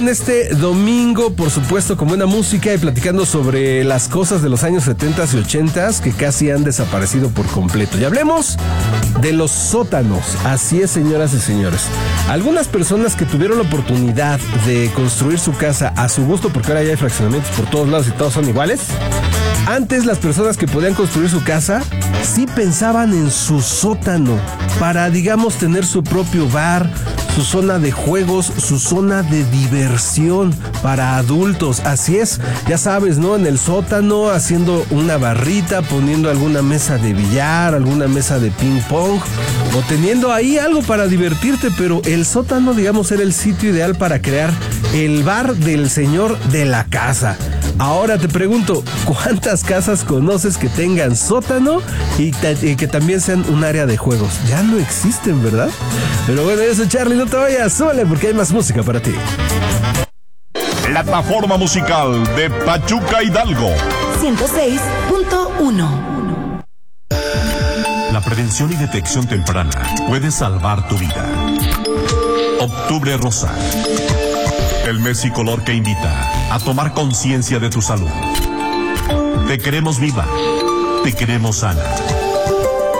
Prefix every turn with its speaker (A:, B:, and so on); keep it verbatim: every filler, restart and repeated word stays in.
A: Este domingo, por supuesto, con buena música y platicando sobre las cosas de los años setenta y ochenta que casi han desaparecido por completo. Y hablemos de los sótanos. Así es, señoras y señores. Algunas personas que tuvieron la oportunidad de construir su casa a su gusto, porque ahora ya hay fraccionamientos por todos lados y todos son iguales. Antes, las personas que podían construir su casa sí pensaban en su sótano para, digamos, tener su propio bar, su zona de juegos, su zona de diversión para adultos. Así es, ya sabes, ¿no? En el sótano, haciendo una barrita, poniendo alguna mesa de billar, alguna mesa de ping pong, o teniendo ahí algo para divertirte, pero el sótano, digamos, era el sitio ideal para crear el bar del señor de la casa. Ahora te pregunto, ¿cuántas casas conoces que tengan sótano y, ta- y que también sean un área de juegos? Ya no existen, ¿verdad? Pero bueno, eso, Charlie, no te vayas, súbele porque hay más música para ti.
B: Plataforma musical de Pachuca Hidalgo.
C: ciento seis punto uno.
B: La prevención y detección temprana puede salvar tu vida. Octubre Rosa. El mes y color que invita a tomar conciencia de tu salud. Te queremos viva. Te queremos sana.